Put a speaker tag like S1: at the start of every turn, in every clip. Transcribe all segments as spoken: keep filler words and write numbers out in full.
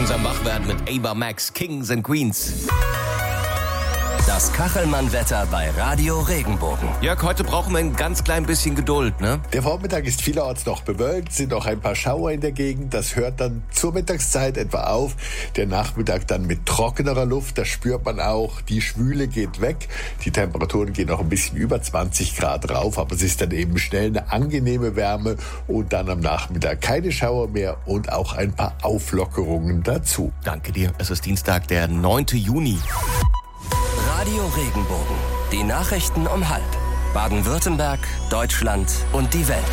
S1: Gemeinsam wach werden mit Ava Max, Kings and Queens.
S2: Das Kachelmann-Wetter bei Radio Regenbogen.
S1: Jörg, heute brauchen wir ein ganz klein bisschen Geduld, ne?
S3: Der Vormittag ist vielerorts noch bewölkt, sind noch ein paar Schauer in der Gegend. Das hört dann zur Mittagszeit etwa auf. Der Nachmittag dann mit trockenerer Luft, das spürt man auch. Die Schwüle geht weg. Die Temperaturen gehen noch ein bisschen über zwanzig Grad rauf, aber es ist dann eben schnell eine angenehme Wärme und dann am Nachmittag keine Schauer mehr und auch ein paar Auflockerungen dazu.
S1: Danke dir. Es ist Dienstag, der neunten Juni.
S2: Radio Regenbogen. Die Nachrichten um halb. Baden-Württemberg, Deutschland und die Welt.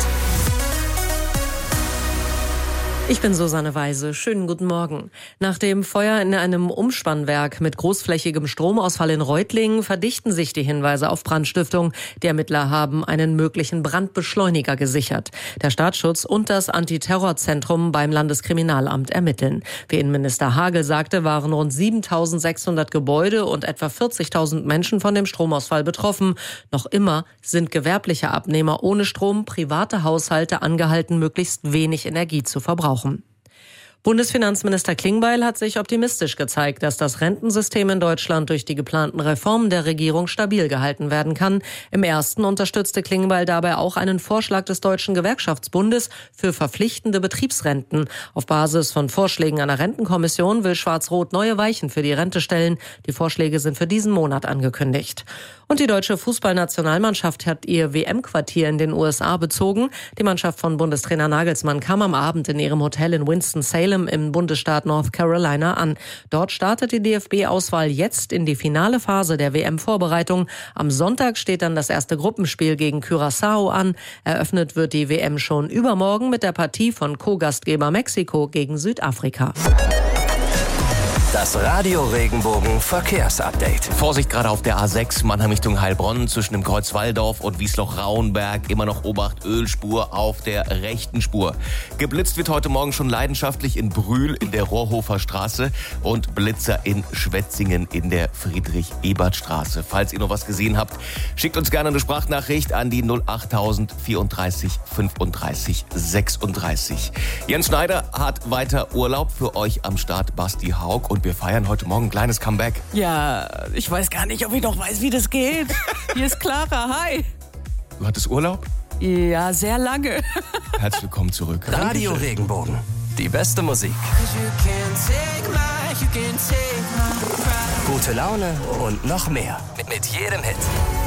S4: Ich bin Susanne Weise. Schönen guten Morgen. Nach dem Feuer in einem Umspannwerk mit großflächigem Stromausfall in Reutlingen verdichten sich die Hinweise auf Brandstiftung. Die Ermittler haben einen möglichen Brandbeschleuniger gesichert. Der Staatsschutz und das Antiterrorzentrum beim Landeskriminalamt ermitteln. Wie Innenminister Hagel sagte, waren rund siebentausendsechshundert Gebäude und etwa vierzigtausend Menschen von dem Stromausfall betroffen. Noch immer sind gewerbliche Abnehmer ohne Strom, private Haushalte angehalten, möglichst wenig Energie zu verbrauchen. Bundesfinanzminister Klingbeil hat sich optimistisch gezeigt, dass das Rentensystem in Deutschland durch die geplanten Reformen der Regierung stabil gehalten werden kann. Im ersten unterstützte Klingbeil dabei auch einen Vorschlag des Deutschen Gewerkschaftsbundes für verpflichtende Betriebsrenten. Auf Basis von Vorschlägen einer Rentenkommission will Schwarz-Rot neue Weichen für die Rente stellen. Die Vorschläge sind für diesen Monat angekündigt. Und die deutsche Fußballnationalmannschaft hat ihr W M-Quartier in den U S A bezogen. Die Mannschaft von Bundestrainer Nagelsmann kam am Abend in ihrem Hotel in Winston-Salem im Bundesstaat North Carolina an. Dort startet die D F B-Auswahl jetzt in die finale Phase der W M-Vorbereitung. Am Sonntag steht dann das erste Gruppenspiel gegen Curaçao an. Eröffnet wird die W M schon übermorgen mit der Partie von Co-Gastgeber Mexiko gegen Südafrika.
S2: Das Radio Regenbogen Verkehrsupdate.
S1: Vorsicht gerade auf der A sechs, Mannheim Richtung Heilbronn, zwischen dem Kreuz Walldorf und Wiesloch-Rauenberg. Immer noch Obacht, Ölspur auf der rechten Spur. Geblitzt wird heute Morgen schon leidenschaftlich in Brühl in der Rohrhofer Straße und Blitzer in Schwetzingen in der Friedrich-Ebert-Straße. Falls ihr noch was gesehen habt, schickt uns gerne eine Sprachnachricht an die null acht null vierunddreißig fünfunddreißig sechsunddreißig. Jens Schneider hat weiter Urlaub, für euch am Start Basti Haug und wir feiern heute Morgen ein kleines Comeback.
S5: Ja, ich weiß gar nicht, ob ich noch weiß, wie das geht. Hier ist Clara, hi.
S1: Du hattest Urlaub?
S5: Ja, sehr lange.
S1: Herzlich willkommen zurück.
S2: Radio Regenbogen. Die beste Musik. Gute Laune und noch mehr. Mit jedem Hit.